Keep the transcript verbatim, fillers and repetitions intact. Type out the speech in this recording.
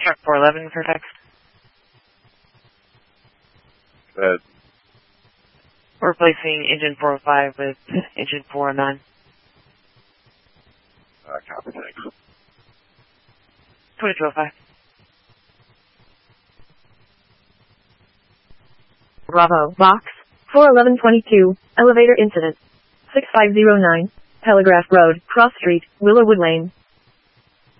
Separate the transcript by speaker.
Speaker 1: Truck four eleven for text.
Speaker 2: Good.
Speaker 1: Replacing engine four oh five with engine four oh nine.
Speaker 2: Uh, copy, thanks.
Speaker 1: twenty-two oh five.
Speaker 3: Bravo, box, four eleven twenty-two, elevator incident. six five zero nine, Telegraph Road, Cross Street, Willowwood Lane.